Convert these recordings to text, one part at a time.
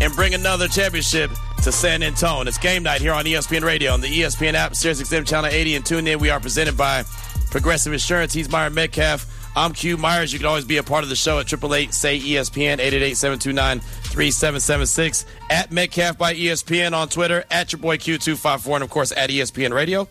and bring another championship to San Antonio. It's game night here on ESPN Radio, on the ESPN app, SiriusXM Channel 80, and tune in. We are presented by Progressive Insurance. He's Myron Metcalf. I'm Q Myers. You can always be a part of the show at 888-SAY-ESPN, 888-729-3776, at Metcalf by ESPN on Twitter, at your boy Q254, and, of course, at ESPN Radio.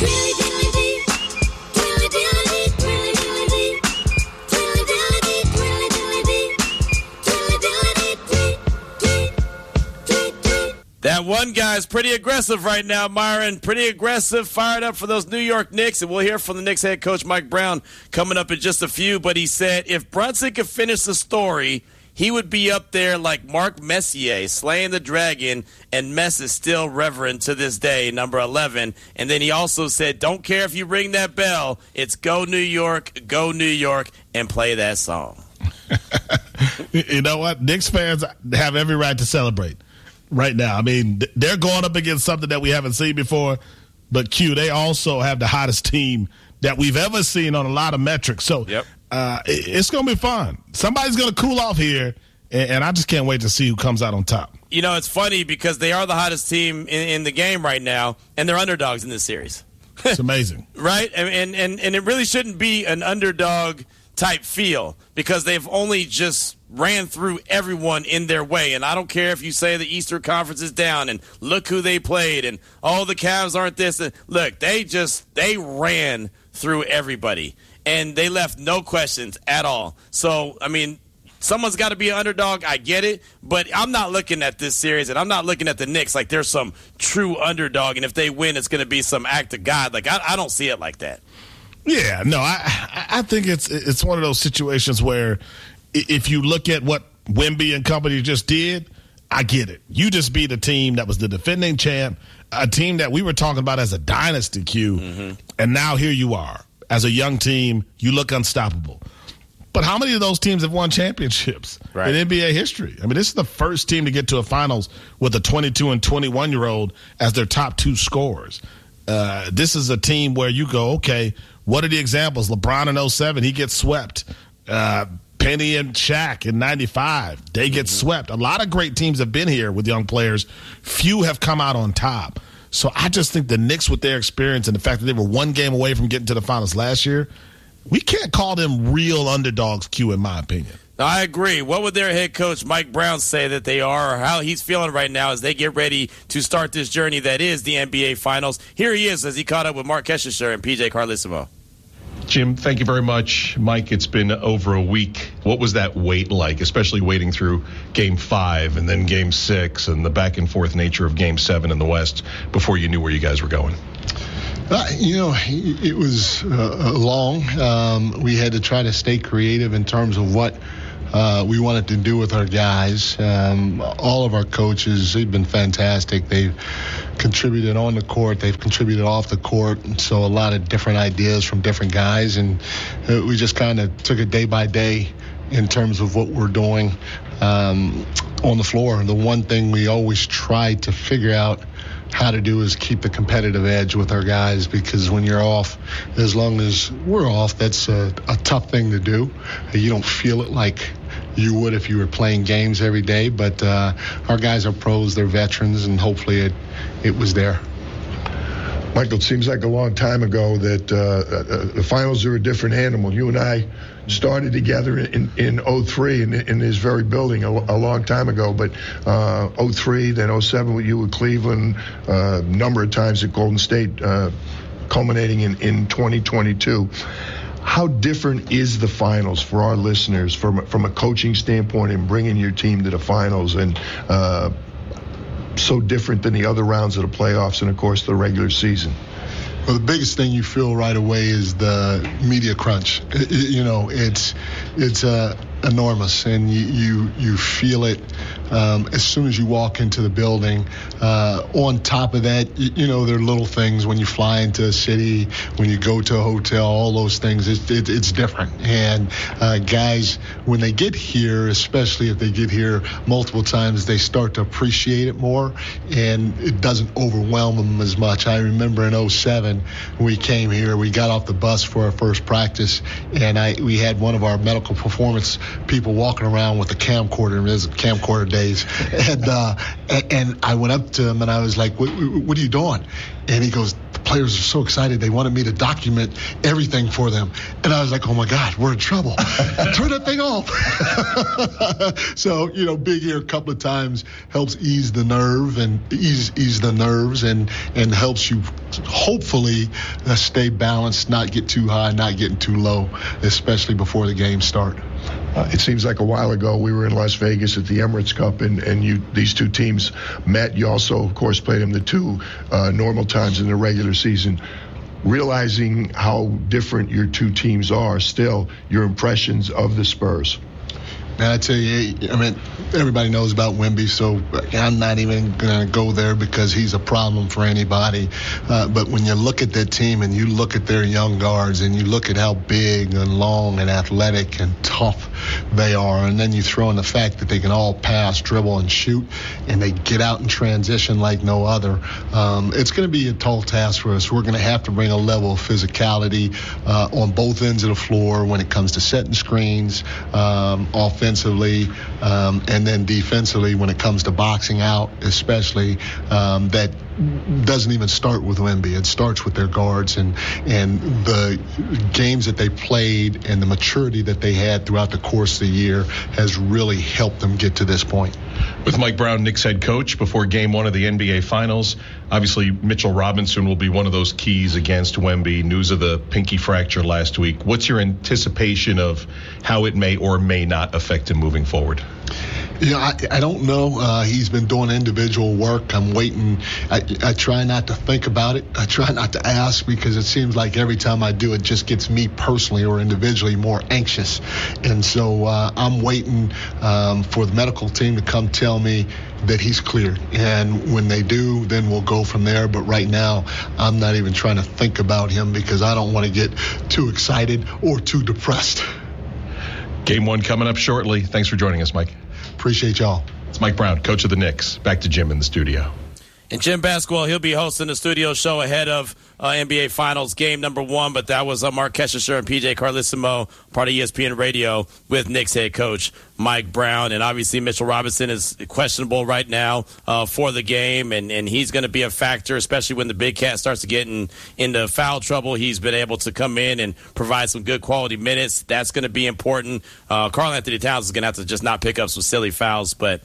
That one guy's pretty aggressive right now, Myron. Pretty aggressive, fired up for those New York Knicks. And we'll hear from the Knicks head coach, Mike Brown, coming up in just a few. But he said if Brunson could finish the story, he would be up there like Mark Messier, slaying the dragon, and Mess is still reverend to this day, number 11. And then he also said, don't care if you ring that bell, it's go New York, and play that song. You know what? Knicks fans have every right to celebrate right now. I mean, they're going up against something that we haven't seen before, but Q, they also have the hottest team that we've ever seen on a lot of metrics. So it's going to be fun. Somebody's going to cool off here, and I just can't wait to see who comes out on top. You know, it's funny because they are the hottest team in the game right now, and they're underdogs in this series. It's amazing. Right? And it really shouldn't be an underdog type feel because they've only just ran through everyone in their way. And I don't care if you say the Eastern Conference is down and look who they played and the Cavs aren't this. Look, they ran through everybody and they left no questions at all. So, I mean, someone's got to be an underdog. I get it, but I'm not looking at this series and I'm not looking at the Knicks like there's some true underdog. And if they win, it's going to be some act of God. Like, I don't see it like that. Yeah, no, I think it's one of those situations where if you look at what Wemby and company just did, I get it. You just beat a team that was the defending champ, a team that we were talking about as a dynasty, Q, and now here you are. As a young team, you look unstoppable. But how many of those teams have won championships in NBA history? I mean, this is the first team to get to a finals with a 22 and 21-year-old as their top two scorers. This is a team where you go, okay, what are the examples? LeBron in 07, he gets swept. Penny and Shaq in 95, they get swept. A lot of great teams have been here with young players. Few have come out on top. So I just think the Knicks, with their experience and the fact that they were one game away from getting to the finals last year, we can't call them real underdogs, Q, in my opinion. I agree. What would their head coach, Mike Brown, say that they are, or how he's feeling right now as they get ready to start this journey that is the NBA Finals? Here he is as he caught up with Mark Keshisher and PJ Carlesimo. Jim, thank you very much. Mike, it's been over a week. What was that wait like, especially waiting through Game 5 and then Game 6 and the back-and-forth nature of Game 7 in the West before you knew where you guys were going? It was long. We had to try to stay creative in terms of what we wanted to do with our guys. All of our coaches, they've been fantastic. They've contributed on the court. They've contributed off the court. And so a lot of different ideas from different guys. And we just kind of took it day by day in terms of what we're doing on the floor. The one thing we always try to figure out how to do is keep the competitive edge with our guys, because when you're off, as long as we're off, that's a tough thing to do. You don't feel it like you would if you were playing games every day, but our guys are pros, they're veterans, and hopefully it was there. Michael, it seems like a long time ago that the finals are a different animal. You and I started together in 03 in this very building a long time ago, but 03, then 07 with you with Cleveland, a number of times at Golden State, culminating in 2022. How different is the finals for our listeners from a coaching standpoint and bringing your team to the finals, and so different than the other rounds of the playoffs and, of course, the regular season? Well, the biggest thing you feel right away is the media crunch. It's enormous, and you feel it as soon as you walk into the building. On top of that, there are little things when you fly into a city, when you go to a hotel, all those things. It's different. And guys, when they get here, especially if they get here multiple times, they start to appreciate it more, and it doesn't overwhelm them as much. I remember in 07, we came here, we got off the bus for our first practice, and we had one of our medical performance people walking around with a camcorder, and there's camcorder days. And I went up to him and I was like, what are you doing? And he goes, the players are so excited. They wanted me to document everything for them. And I was like, oh, my God, we're in trouble. Turn that thing off. So, Big Ear a couple of times helps ease the nerves and helps you hopefully stay balanced, not get too high, not getting too low, especially before the games start. It seems like a while ago we were in Las Vegas at the Emirates Cup, and these two teams met. You also, of course, played them the two normal times in the regular season. Realizing how different your two teams are, still, your impressions of the Spurs. Man, I tell you, everybody knows about Wemby, so I'm not even going to go there because he's a problem for anybody. But when you look at that team and you look at their young guards and you look at how big and long and athletic and tough they are, and then you throw in the fact that they can all pass, dribble, and shoot, and they get out in transition like no other, it's going to be a tall task for us. We're going to have to bring a level of physicality on both ends of the floor when it comes to setting screens, offensively, and then defensively when it comes to boxing out, especially. That doesn't even start with Wemby. It starts with their guards and the games that they played and the maturity that they had throughout the course of the year has really helped them get to this point. With Mike Brown, Knicks head coach, before Game 1 of the NBA Finals, obviously Mitchell Robinson will be one of those keys against Wemby. News of the pinky fracture last week. What's your anticipation of how it may or may not affect him moving forward? I don't know. He's been doing individual work. I'm waiting. I try not to think about it. I try not to ask because it seems like every time I do, it just gets me personally or individually more anxious. And so I'm waiting for the medical team to come tell me that he's cleared. And when they do, then we'll go from there. But right now, I'm not even trying to think about him because I don't want to get too excited or too depressed. Game 1 coming up shortly. Thanks for joining us, Mike. Appreciate y'all. It's Mike Brown, coach of the Knicks. Back to Jim in the studio. And Jim Basketball, he'll be hosting the studio show ahead of NBA Finals game number 1. But that was Mark Keshisher and PJ Carlissimo, part of ESPN Radio, with Knicks head coach Mike Brown. And obviously Mitchell Robinson is questionable right now for the game, and he's going to be a factor, especially when the big cat starts to get into foul trouble. He's been able to come in and provide some good quality minutes. That's going to be important. Karl Anthony Towns is going to have to just not pick up some silly fouls. But,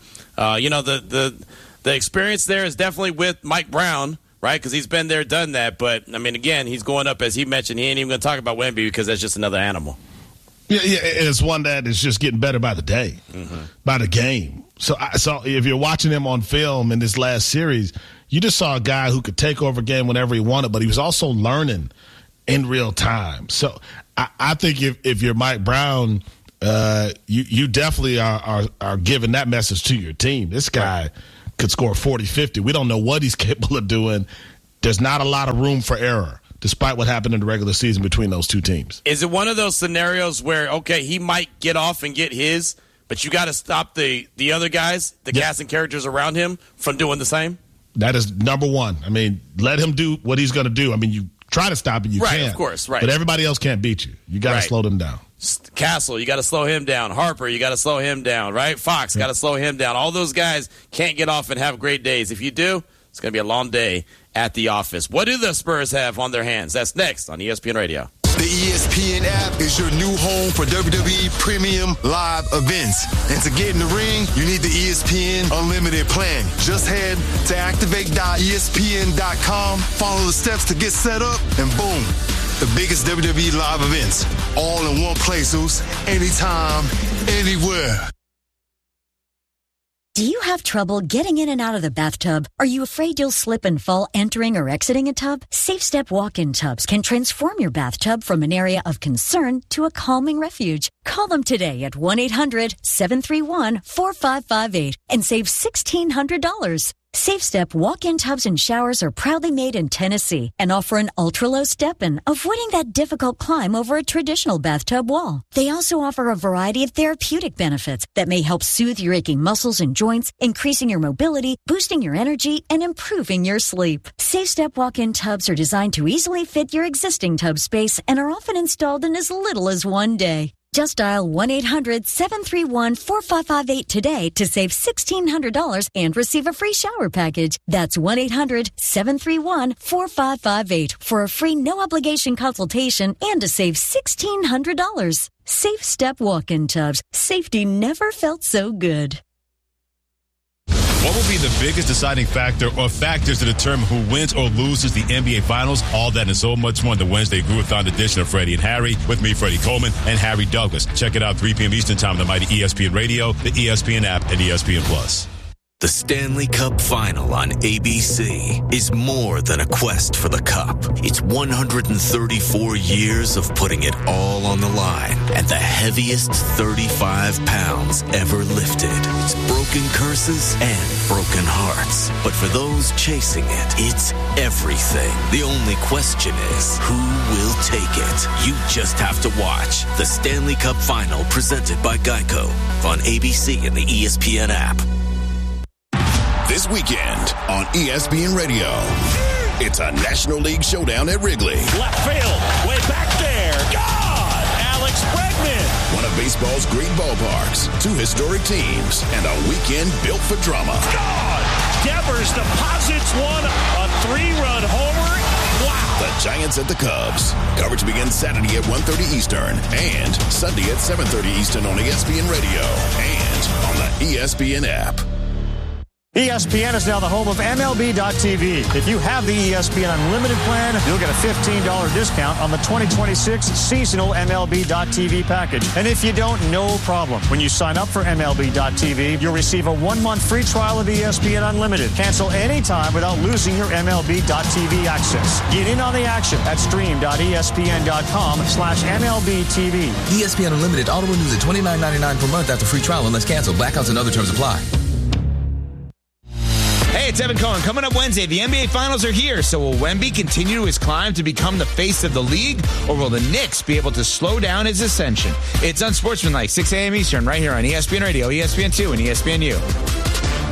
the experience there is definitely with Mike Brown, right? Because he's been there, done that. But, again, he's going up, as he mentioned. He ain't even going to talk about Wemby because that's just another animal. Yeah, it's one that is just getting better by the day, by the game. So if you're watching him on film in this last series, you just saw a guy who could take over a game whenever he wanted, but he was also learning in real time. So I think if you're Mike Brown, you definitely are giving that message to your team. This guy could score 40, 50. We don't know what he's capable of doing. There's not a lot of room for error, despite what happened in the regular season between those two teams. Is it one of those scenarios where, okay, he might get off and get his, but you got to stop the other guys, the cast and characters around him, from doing the same? That is number one. Let him do what he's going to do. You try to stop it, you can. Right, of course, right. But everybody else can't beat you. You got to slow them down. Castle, you got to slow him down. Harper, you got to slow him down, right? Fox, got to slow him down. All those guys can't get off and have great days. If you do, it's going to be a long day at the office. What do the Spurs have on their hands? That's next on ESPN Radio. The ESPN app is your new home for WWE Premium Live events. And to get in the ring, you need the ESPN Unlimited plan. Just head to activate.espn.com, follow the steps to get set up, and boom, the biggest WWE live events, all in one place, anytime, anywhere. Do you have trouble getting in and out of the bathtub? Are you afraid you'll slip and fall entering or exiting a tub? SafeStep walk-in tubs can transform your bathtub from an area of concern to a calming refuge. Call them today at 1-800-731-4558 and save $1,600. SafeStep walk-in tubs and showers are proudly made in Tennessee and offer an ultra-low step-in, avoiding that difficult climb over a traditional bathtub wall. They also offer a variety of therapeutic benefits that may help soothe your aching muscles and joints, increasing your mobility, boosting your energy, and improving your sleep. SafeStep walk-in tubs are designed to easily fit your existing tub space and are often installed in as little as one day. Just dial 1-800-731-4558 today to save $1,600 and receive a free shower package. That's 1-800-731-4558 for a free no-obligation consultation and to save $1,600. Safe Step Walk-In Tubs. Safety never felt so good. What will be the biggest deciding factor or factors to determine who wins or loses the NBA Finals? All that and so much more on the Wednesday Groove-a-thon edition of Freddie and Harry. With me, Freddie Coleman and Harry Douglas. Check it out 3 p.m. Eastern Time on the mighty ESPN Radio, the ESPN app, and ESPN Plus. The Stanley Cup Final on ABC is more than a quest for the cup. It's 134 years of putting it all on the line and the heaviest 35 pounds ever lifted. It's broken curses and broken hearts. But for those chasing it, it's everything. The only question is, who will take it? You just have to watch the Stanley Cup Final presented by Geico on ABC and the ESPN app. This weekend on ESPN Radio, it's a National League showdown at Wrigley. Left field, way back there. God! Alex Bregman. One of baseball's great ballparks, 2 historic teams, and a weekend built for drama. God! Devers deposits one, a 3-run homer. Wow! The Giants at the Cubs. Coverage begins Saturday at 1:30 Eastern and Sunday at 7:30 Eastern on ESPN Radio and on the ESPN app. ESPN is now the home of MLB.tv. If you have the ESPN Unlimited plan, you'll get a $15 discount on the 2026 seasonal MLB.tv package. And if you don't, no problem. When you sign up for MLB.tv, you'll receive a 1-month free trial of ESPN Unlimited. Cancel anytime without losing your MLB.tv access. Get in on the action at stream.espn.com/MLBTV. ESPN Unlimited auto renews at $29.99 per month after free trial unless canceled. Blackouts and other terms apply. Hey, it's Evan Cohen. Coming up Wednesday, the NBA Finals are here. So will Wemby continue his climb to become the face of the league, or will the Knicks be able to slow down his ascension? It's Unsportsmanlike, 6 a.m. Eastern, right here on ESPN Radio, ESPN2, and ESPNU.